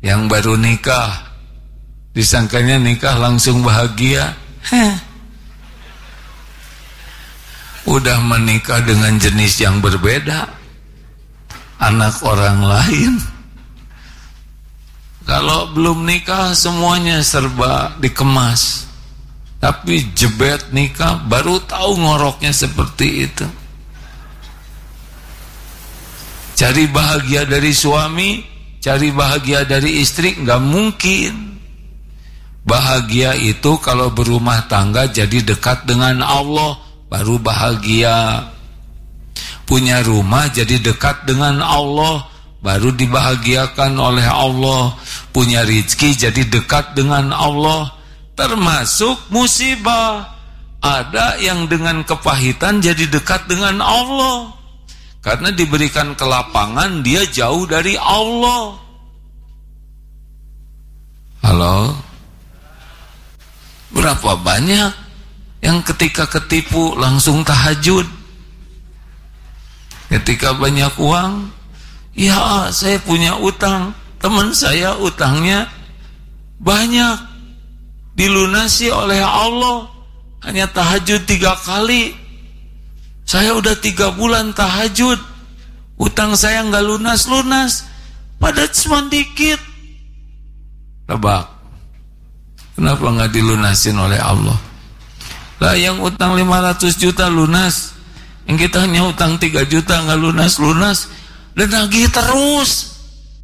Yang baru nikah, disangkanya nikah langsung bahagia. Udah menikah dengan jenis yang berbeda, anak orang lain. Kalau belum nikah semuanya serba dikemas, tapi jebet nikah baru tahu ngoroknya seperti itu. Cari bahagia dari suami, cari bahagia dari istri, nggak mungkin. Bahagia itu kalau berumah tangga jadi dekat dengan Allah, baru bahagia. Punya rumah jadi dekat dengan Allah, baru dibahagiakan oleh Allah. Punya rezeki jadi dekat dengan Allah. Termasuk musibah, ada yang dengan kepahitan jadi dekat dengan Allah, karena diberikan kelapangan dia jauh dari Allah. Halo? Berapa banyak yang ketika ketipu langsung tahajud? Ketika banyak uang, ya saya punya utang, teman saya utangnya banyak, dilunasi oleh Allah, hanya tahajud 3 kali. Saya udah 3 bulan tahajud, utang saya nggak lunas-lunas, padahal cuma dikit. Tebak, kenapa nggak dilunasin oleh Allah? Lah yang utang 500 juta lunas, yang kita hanya utang 3 juta nggak lunas-lunas, dan nagih terus.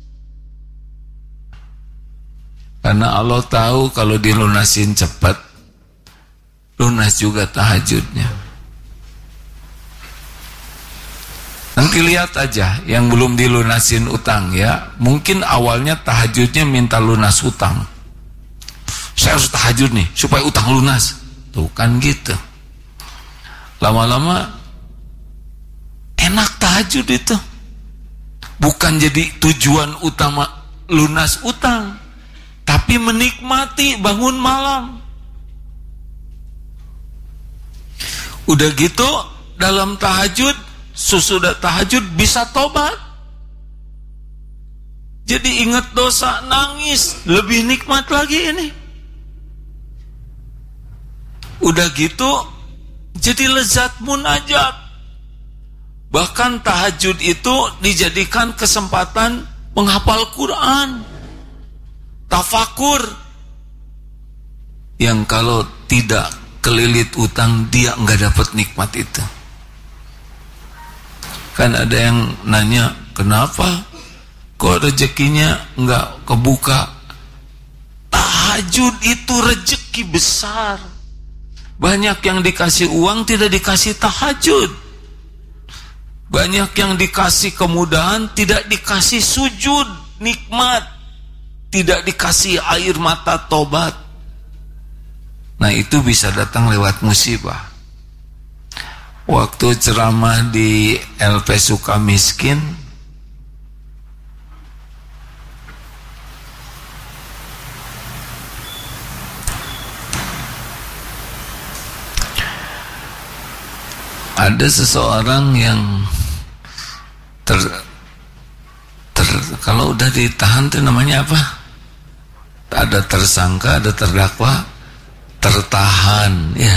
Karena Allah tahu kalau dilunasin cepat, lunas juga tahajudnya. Nanti lihat aja yang belum dilunasin utang ya, mungkin awalnya tahajudnya minta lunas utang. Saya harus tahajud nih supaya utang lunas. Tuh kan gitu. Lama-lama enak tahajud itu. Bukan jadi tujuan utama lunas utang, tapi menikmati bangun malam. Udah gitu dalam tahajud, sesudah tahajud bisa tobat. Jadi ingat dosa, nangis, lebih nikmat lagi ini. Udah gitu jadi lezat munajat. Bahkan tahajud itu dijadikan kesempatan menghafal Quran, tafakur, yang kalau tidak kelilit utang dia nggak dapat nikmat itu. Kan ada yang nanya, kenapa kok rezekinya nggak kebuka? Tahajud itu rezeki besar. Banyak yang dikasih uang tidak dikasih tahajud. Banyak yang dikasih kemudahan tidak dikasih sujud nikmat, tidak dikasih air mata tobat. Nah itu bisa datang lewat musibah. Waktu ceramah di LP Sukamiskin, ada seseorang yang kalau udah ditahan itu namanya apa? Ada tersangka, ada terdakwa, tertahan ya.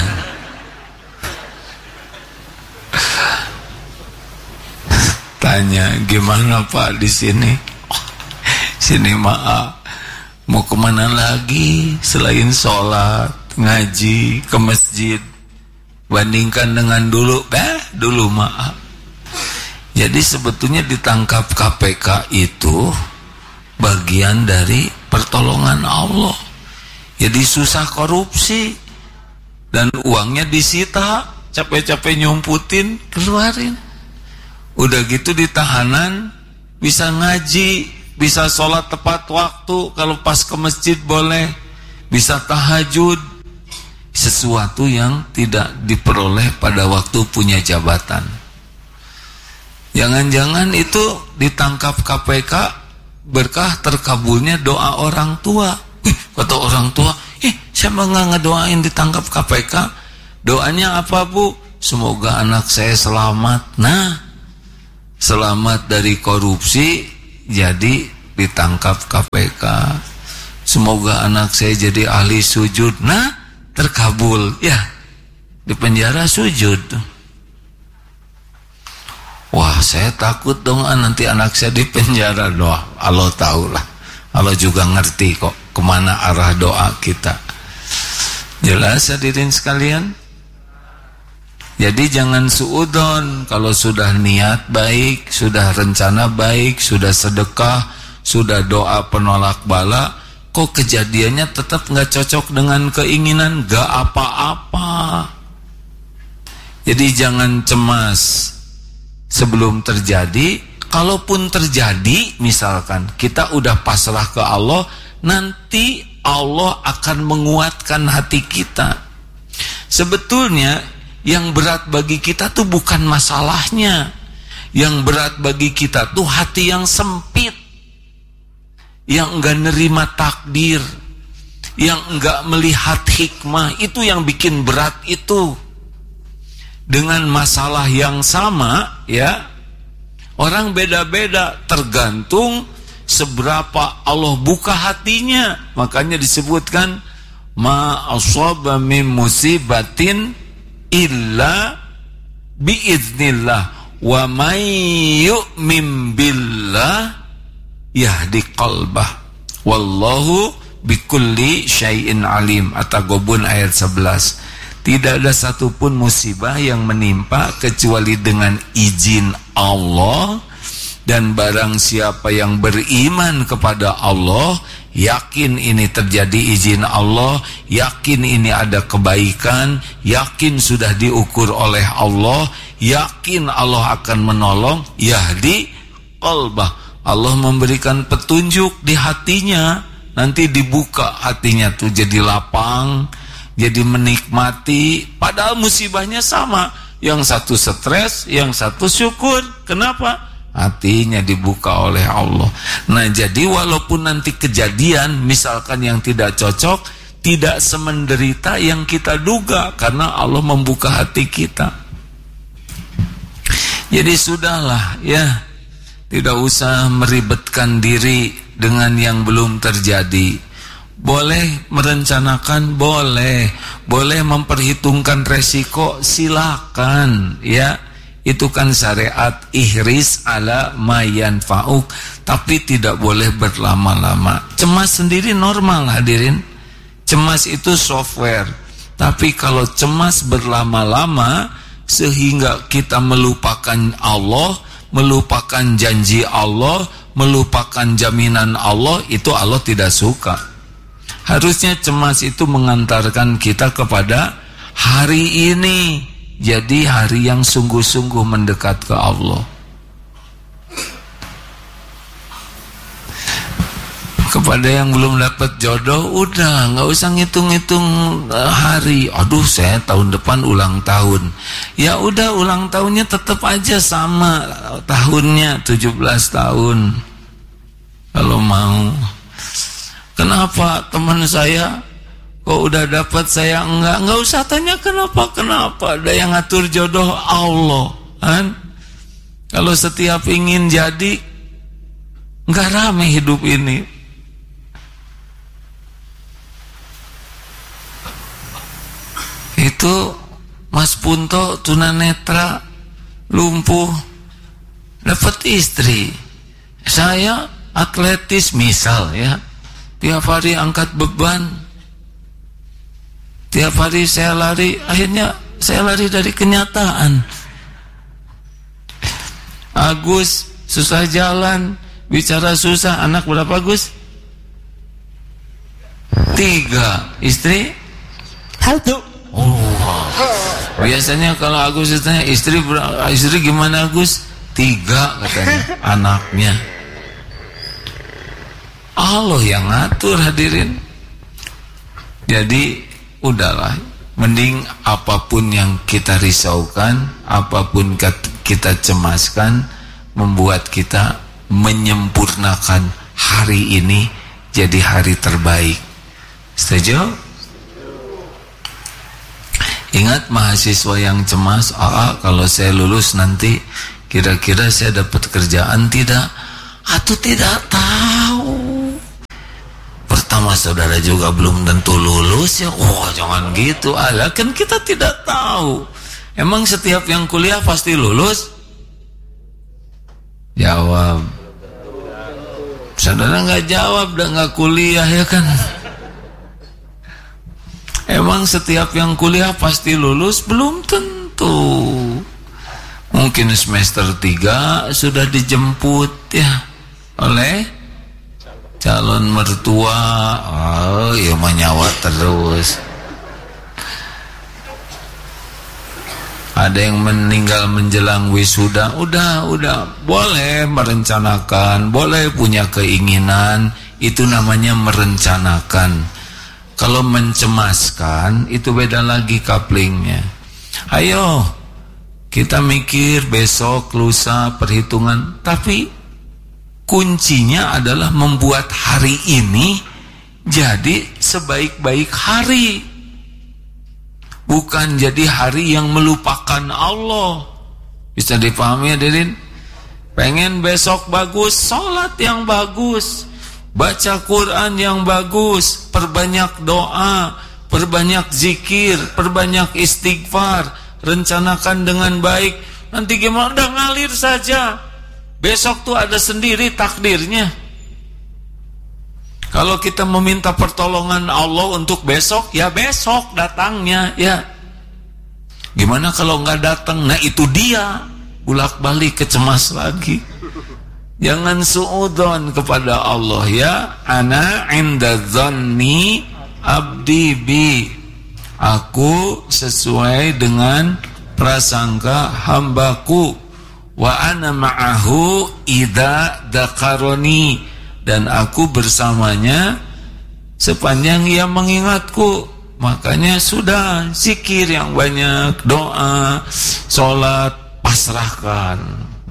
Tanya, gimana Pak di sini? Sini maaf, mau kemana lagi selain sholat, ngaji, ke masjid? Bandingkan dengan dulu, dulu maaf. Jadi sebetulnya ditangkap KPK itu bagian dari pertolongan Allah. Jadi susah korupsi dan uangnya disita, capek-capek nyumputin, keluarin. Udah gitu di tahanan bisa ngaji, bisa sholat tepat waktu, kalau pas ke masjid boleh, bisa tahajud, sesuatu yang tidak diperoleh pada waktu punya jabatan. Jangan-jangan itu ditangkap KPK berkah terkabulnya doa orang tua. Kata orang tua, saya nggak ngedoain ditangkap KPK. Doanya apa Bu? Semoga anak saya selamat. Nah, selamat dari korupsi, jadi ditangkap KPK. Semoga anak saya jadi ahli sujud. Nah, terkabul. Ya, di penjara sujud. Wah, saya takut dong nanti anak saya di penjara. Doa, Allah tahulah. Allah juga ngerti kok kemana arah doa kita. Jelas hadirin sekalian? Jadi jangan suudon. Kalau sudah niat baik, sudah rencana baik, sudah sedekah, sudah doa penolak bala, kok kejadiannya tetap gak cocok dengan keinginan, gak apa-apa. Jadi jangan cemas sebelum terjadi. Kalaupun terjadi, misalkan kita udah pasrah ke Allah, nanti Allah akan menguatkan hati kita. Sebetulnya yang berat bagi kita tuh bukan masalahnya. Yang berat bagi kita tuh hati yang sempit, yang enggak nerima takdir, yang enggak melihat hikmah. Itu yang bikin berat itu. Dengan masalah yang sama, ya, orang beda-beda, tergantung seberapa Allah buka hatinya. Makanya disebutkan ma asaba min musibatin illa biiznillah wa may yu'min billah yahdi qalbah wallahu bikulli syai'in alim. At-Taghabun ayat 11. Tidak ada satupun musibah yang menimpa kecuali dengan izin Allah, dan barang siapa yang beriman kepada Allah, yakin ini terjadi izin Allah, yakin ini ada kebaikan, yakin sudah diukur oleh Allah, yakin Allah akan menolong, yahdi qalbah. Allah memberikan petunjuk di hatinya, nanti dibuka hatinya tuh jadi lapang, jadi menikmati. Padahal musibahnya sama, yang satu stres, yang satu syukur. Kenapa? Hatinya dibuka oleh Allah. Nah, jadi walaupun nanti kejadian misalkan yang tidak cocok, tidak semenderita yang kita duga, karena Allah membuka hati kita. Jadi sudahlah ya, tidak usah meribetkan diri dengan yang belum terjadi. Boleh merencanakan, boleh memperhitungkan resiko, silakan ya. Itu kan syariat, ihris ala ma yanfa'uk, tapi tidak boleh berlama-lama. Cemas sendiri normal hadirin. Cemas itu software. Tapi kalau cemas berlama-lama sehingga kita melupakan Allah, melupakan janji Allah, melupakan jaminan Allah, itu Allah tidak suka. Harusnya cemas itu mengantarkan kita kepada hari ini, jadi hari yang sungguh-sungguh mendekat ke Allah. Kepada yang belum dapat jodoh, udah nggak usah ngitung-ngitung hari. Aduh, saya tahun depan ulang tahun. Ya udah, ulang tahunnya tetap aja sama tahunnya, 17 tahun kalau mau. Kenapa teman saya kok udah dapat saya enggak usah tanya kenapa. Ada yang ngatur jodoh Allah kan. Kalau setiap ingin jadi, enggak rame hidup ini. Itu Mas Punto tunanetra, lumpuh, dapat istri. Saya atletis misal ya, tiap hari angkat beban, tiap hari saya lari, akhirnya saya lari dari kenyataan. Agus susah jalan, bicara susah. Anak berapa Gus? 3. Istri? 1. Oh, biasanya kalau Agus ditanya istri gimana Agus? 3 katanya anaknya. Allah yang ngatur hadirin. Jadi udahlah, mending apapun yang kita risaukan, apapun kita cemaskan, membuat kita menyempurnakan hari ini jadi hari terbaik. Setuju? Ingat mahasiswa yang cemas, kalau saya lulus nanti kira-kira saya dapat kerjaan tidak? Atau tidak tahu. Pertama saudara juga belum tentu lulus ya. Jangan gitu. Alah, kan kita tidak tahu. Emang setiap yang kuliah pasti lulus? Jawab. Saudara nggak jawab, dan nggak kuliah ya kan? Emang setiap yang kuliah pasti lulus? Belum tentu. Mungkin semester 3 sudah dijemput ya oleh calon mertua. Ya menyawa terus. Ada yang meninggal menjelang wisuda. Udah boleh merencanakan, boleh punya keinginan. Itu namanya merencanakan. Kalau mencemaskan itu beda lagi couplingnya. Ayo kita mikir besok, lusa, perhitungan. Tapi kuncinya adalah membuat hari ini jadi sebaik-baik hari. Bukan jadi hari yang melupakan Allah. Bisa dipahami hadirin? Pengen besok bagus, sholat yang bagus, baca Quran yang bagus, perbanyak doa, perbanyak zikir, perbanyak istighfar, rencanakan dengan baik. Nanti gimana? Udah ngalir saja. Besok tuh ada sendiri takdirnya. Kalau kita meminta pertolongan Allah untuk besok, ya besok datangnya ya. Gimana kalau nggak datang? Nah itu dia, bolak-balik kecemas lagi. Jangan suudzon kepada Allah ya. Ana inda dzanni abdi bi. Aku sesuai dengan prasangka hambaku. Wa ana ma'ahu idza dzakaroni. Dan aku bersamanya sepanjang ia mengingatku. Makanya sudah, zikir yang banyak, doa, sholat, pasrahkan.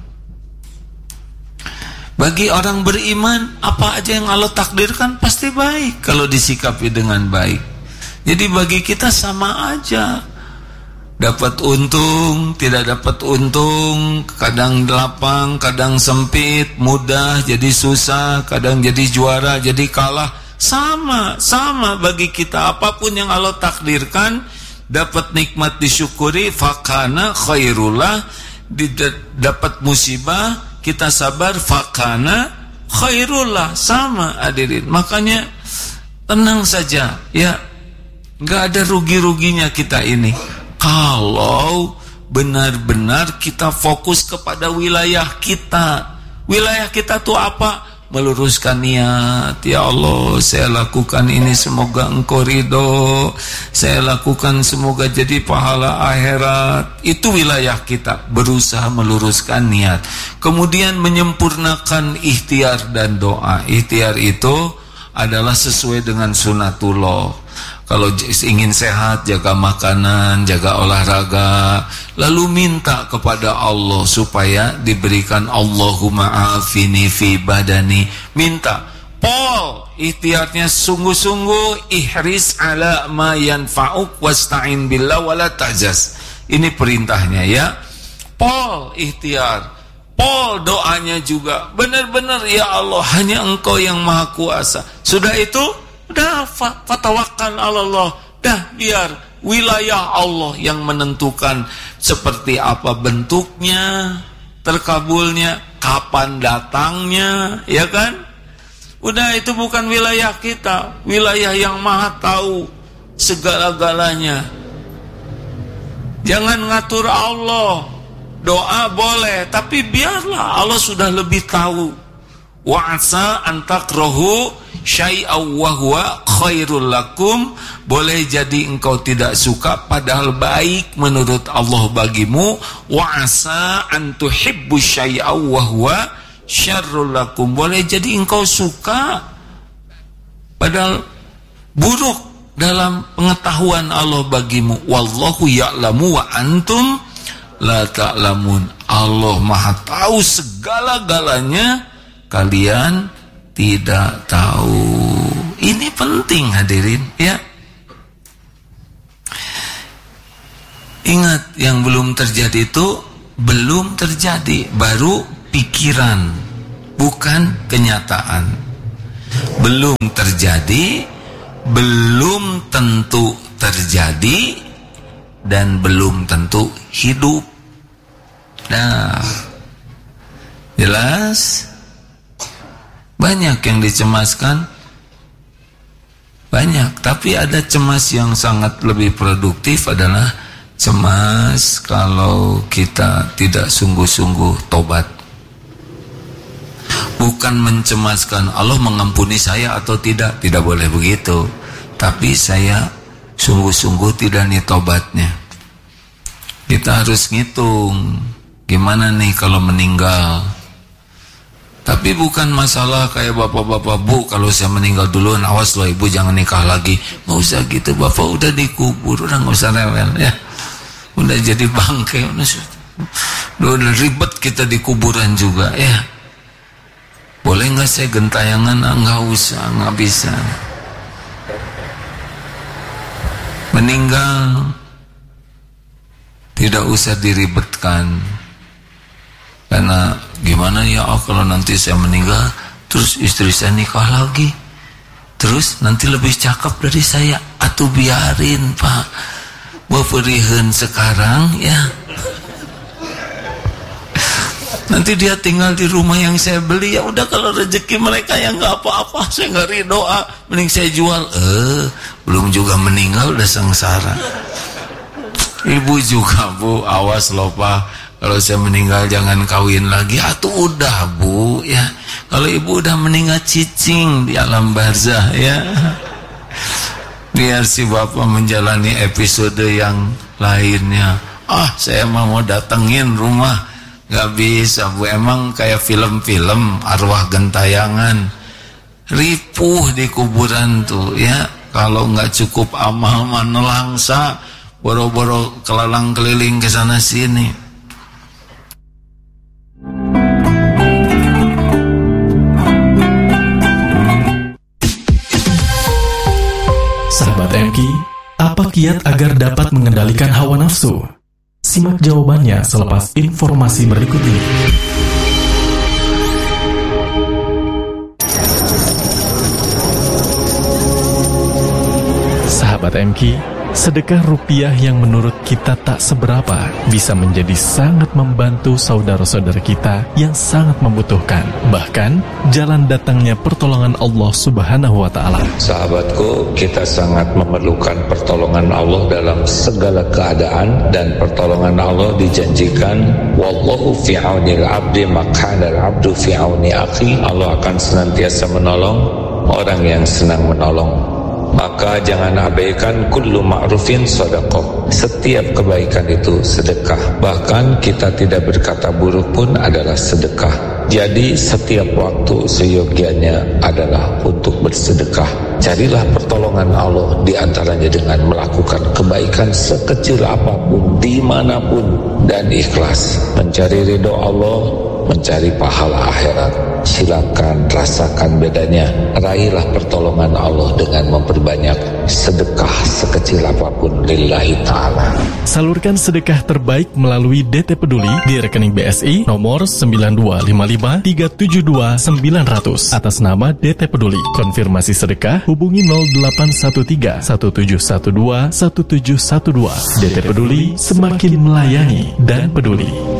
Bagi orang beriman, apa aja yang Allah takdirkan pasti baik kalau disikapi dengan baik. Jadi bagi kita sama aja. Dapat untung, tidak dapat untung, kadang lapang, kadang sempit, mudah jadi susah, kadang jadi juara, jadi kalah. Sama bagi kita. Apapun yang Allah takdirkan, dapat nikmat disyukuri, fakana khairullah. Dapat musibah, kita sabar, fakana khairullah. Sama hadirin. Makanya tenang saja ya, gak ada rugi-ruginya kita ini kalau benar-benar kita fokus kepada wilayah kita. Wilayah kita tuh apa? Meluruskan niat. Ya Allah, saya lakukan ini semoga Engkau ridho. Saya lakukan semoga jadi pahala akhirat. Itu wilayah kita, berusaha meluruskan niat. Kemudian menyempurnakan ikhtiar dan doa. Ikhtiar itu adalah sesuai dengan sunatullah. Kalau ingin sehat, jaga makanan, jaga olahraga, lalu minta kepada Allah supaya diberikan Allahumma afini fi badani. Minta. Pol, ikhtiarnya sungguh-sungguh, ihris ala ma yanfa'uk wasta'in billah wala ta'jaz. Ini perintahnya ya. Pol ikhtiar. Pol doanya juga. Benar-benar ya Allah, hanya Engkau yang maha kuasa. Sudah itu, dah fatawakkal Allah. Dah biar wilayah Allah yang menentukan seperti apa bentuknya, terkabulnya, kapan datangnya, ya kan? Udah itu bukan wilayah kita, wilayah yang maha tahu segala-galanya. Jangan ngatur Allah. Doa boleh, tapi biarlah Allah sudah lebih tahu. Wa asa antakrahu syai'aw wa huwa khairul lakum. Boleh jadi engkau tidak suka padahal baik menurut Allah bagimu. Wa asa an tuhibbu syai'aw wa huwa syarrul lakum. Boleh jadi engkau suka padahal buruk dalam pengetahuan Allah bagimu. Wallahu ya'lamu wa antum la ta'lamun. Allah maha tahu segala-galanya, kalian tidak tahu. Ini penting hadirin ya. Ingat, yang belum terjadi itu belum terjadi, baru pikiran, bukan kenyataan. Belum terjadi, belum tentu terjadi, dan belum tentu hidup. Nah, jelas? Banyak yang dicemaskan, banyak. Tapi ada cemas yang sangat lebih produktif, adalah cemas kalau kita tidak sungguh-sungguh tobat. Bukan mencemaskan Allah mengampuni saya atau tidak, tidak boleh begitu. Tapi saya sungguh-sungguh tidak nih tobatnya. Kita harus ngitung gimana nih kalau meninggal. Tapi bukan masalah kayak bapak-bapak, Bu, kalau saya meninggal duluan, awas loh ibu jangan nikah lagi. Nggak usah gitu, bapak udah dikubur, udah nggak usah rewel ya. Udah jadi bangke, udah ribet kita di kuburan juga ya. Boleh nggak saya gentayangan? Nggak usah, nggak bisa. Meninggal tidak usah diribetkan. Karena gimana ya, kalau nanti saya meninggal terus istri saya nikah lagi, terus nanti lebih cakep dari saya. Atuh biarin Pak, beureun sekarang ya. Nanti dia tinggal di rumah yang saya beli, ya udah, kalau rezeki mereka yang nggak apa-apa, saya nggak ridho, mending saya jual. Belum juga meninggal udah sengsara. Ibu juga, Bu, awas loh Pak, kalau saya meninggal jangan kawin lagi. Atuh udah Bu ya, kalau ibu udah meninggal cicing di alam barzah ya. Biar si bapak menjalani episode yang lainnya. Saya mau datengin rumah, gak bisa Bu, emang kayak film-film arwah gentayangan, ripuh di kuburan tuh ya. Kalau gak cukup amal mah nelangsa, boro-boro kelalang keliling ke sana sini. Sahabat MQ, apa kiat agar dapat mengendalikan hawa nafsu? Simak jawabannya selepas informasi berikut ini. Sahabat MQ, sedekah rupiah yang menurut kita tak seberapa bisa menjadi sangat membantu saudara-saudara kita yang sangat membutuhkan. Bahkan, jalan datangnya pertolongan Allah Subhanahu wa Ta'ala. Sahabatku, kita sangat memerlukan pertolongan Allah dalam segala keadaan, dan pertolongan Allah dijanjikan, wallahu fi aunil abdi makana al-abdu fi auni akhi. Allah akan senantiasa menolong orang yang senang menolong. Maka jangan abaikan kullu ma'rufin sedekah. Setiap kebaikan itu sedekah. Bahkan kita tidak berkata buruk pun adalah sedekah. Jadi setiap waktu seyogianya adalah untuk bersedekah. Carilah pertolongan Allah diantaranya dengan melakukan kebaikan sekecil apapun, dimanapun, dan ikhlas. Mencari ridho Allah, mencari pahala akhirat. Silakan rasakan bedanya. Raihlah pertolongan Allah dengan memperbanyak sedekah sekecil apapun lillahi ta'ala. Salurkan sedekah terbaik melalui DT Peduli di rekening BSI nomor 9255372900 atas nama DT Peduli. Konfirmasi sedekah hubungi 0813 1712 1712. DT Peduli, semakin melayani dan peduli.